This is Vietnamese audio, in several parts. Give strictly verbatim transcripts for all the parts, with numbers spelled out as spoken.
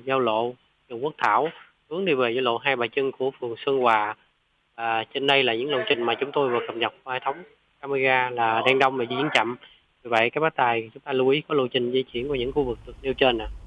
giao lộ Trần Quốc Thảo, hướng đi về giao lộ Hai Bà Trưng của phường Xuân Hòa. À, trên đây là những lộ trình mà chúng tôi vừa cập nhật qua hệ thống camera là đang đông và di chuyển chậm. Vì vậy các bác tài chúng ta lưu ý có lộ trình di chuyển qua những khu vực được nêu trên nè.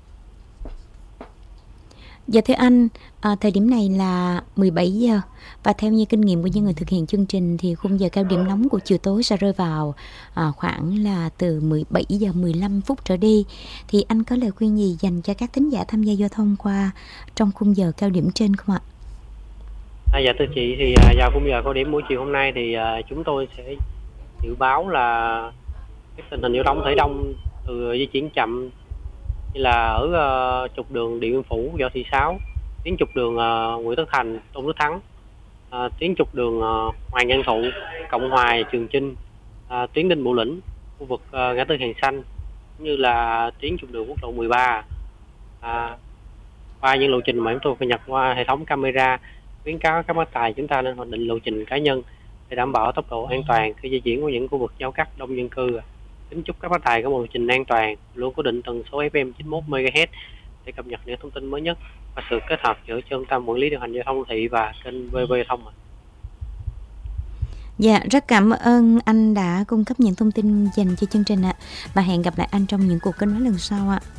Dạ thưa anh, à, thời điểm này là mười bảy giờ và theo như kinh nghiệm của những người thực hiện chương trình thì khung giờ cao điểm nóng của chiều tối sẽ rơi vào à, khoảng là từ mười bảy giờ mười lăm phút trở đi. Thì anh có lời khuyên gì dành cho các thính giả tham gia giao thông qua trong khung giờ cao điểm trên không ạ? À, dạ thưa chị, thì à, vào khung giờ cao điểm buổi chiều hôm nay thì à, chúng tôi sẽ dự báo là cái tình hình giao thông thể đông từ di chuyển chậm như là ở uh, trục đường Điện Biên Phủ, Võ Thị Sáu, tuyến trục đường uh, Nguyễn Tất Thành, Tôn Đức Thắng, uh, tuyến trục đường uh, Hoàng Văn Thụ, Cộng Hòa, Trường Chinh, uh, tuyến Đinh Bộ Lĩnh, khu vực uh, ngã tư Hàng Xanh, cũng như là tuyến trục đường quốc lộ mười ba. Uh, qua những lộ trình mà chúng tôi phải nhập qua hệ thống camera, khuyến cáo các bác tài chúng ta nên hoạch định lộ trình cá nhân để đảm bảo tốc độ an toàn khi di chuyển qua những khu vực giao cắt đông dân cư. Kính chúc các bác tài có một lộ trình an toàn, luôn cố định tần số ép em chín mươi mốt mê ga héc để cập nhật những thông tin mới nhất và sự kết hợp giữa trung tâm quản lý điều hành giao thông thị và kênh vê vê Thông. Dạ, rất cảm ơn anh đã cung cấp những thông tin dành cho chương trình ạ. Và hẹn gặp lại anh trong những cuộc kết nối lần sau ạ.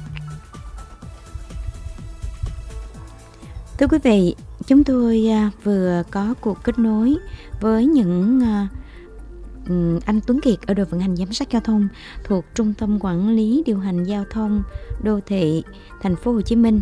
Thưa quý vị, chúng tôi vừa có cuộc kết nối với những anh Tuấn Kiệt ở đội vận hành giám sát giao thông thuộc Trung tâm Quản lý điều hành giao thông đô thị Thành phố Hồ Chí Minh.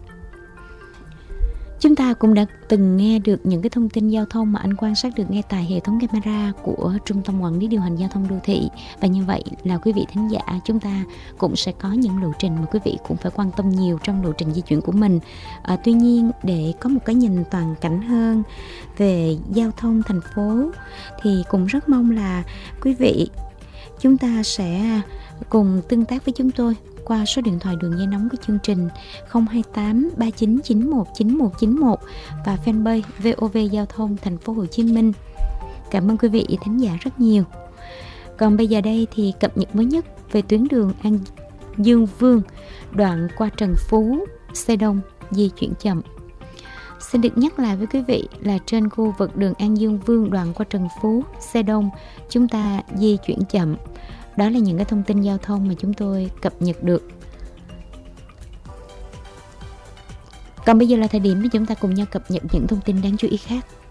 Chúng ta cũng đã từng nghe được những cái thông tin giao thông mà anh quan sát được ngay tại hệ thống camera của Trung tâm Quản lý điều hành giao thông đô thị. Và như vậy là quý vị thính giả chúng ta cũng sẽ có những lộ trình mà quý vị cũng phải quan tâm nhiều trong lộ trình di chuyển của mình. À, tuy nhiên để có một cái nhìn toàn cảnh hơn về giao thông thành phố thì cũng rất mong là quý vị chúng ta sẽ cùng tương tác với chúng tôi qua số điện thoại đường dây nóng của chương trình không hai tám ba chín chín một chín một chín một và fanpage vê o vê Giao thông Thành phố Hồ Chí Minh. Cảm ơn quý vị thính giả rất nhiều. Còn bây giờ đây thì cập nhật mới nhất về tuyến đường An Dương Vương, đoạn qua Trần Phú, xe đông, di chuyển chậm. Xin được nhắc lại với quý vị là trên khu vực đường An Dương Vương đoạn qua Trần Phú, xe đông, chúng ta di chuyển chậm. Đó là những cái thông tin giao thông mà chúng tôi cập nhật được. Còn bây giờ là thời điểm để chúng ta cùng nhau cập nhật những thông tin đáng chú ý khác.